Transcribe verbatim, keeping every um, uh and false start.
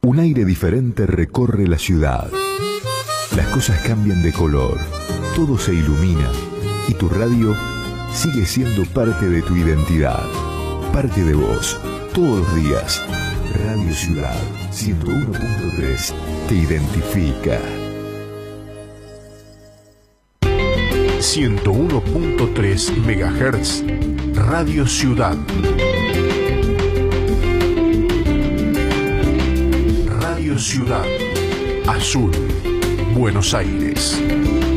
Un aire diferente recorre la ciudad. Las cosas cambian de color, todo se ilumina y tu radio sigue siendo parte de tu identidad, parte de vos, todos los días. Radio Ciudad ciento uno punto tres te identifica. ciento uno punto tres megahertz, Radio Ciudad. Radio Ciudad, Azul, Buenos Aires.